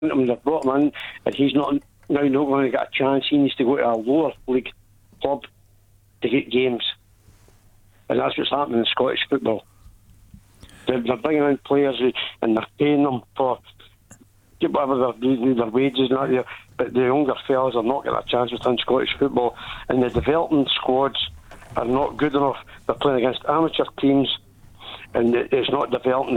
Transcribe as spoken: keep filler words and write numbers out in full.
him, they've brought him in, and he's not now not going to get a chance. He needs to go to a lower league club to get games, and that's what's happening in Scottish football. They're, they're bringing in players who, and they're paying them for whatever their, their wages and that there, but the younger fellas are not getting a chance within Scottish football, and the development squads are not good enough. They're playing against amateur teams, and it's not developing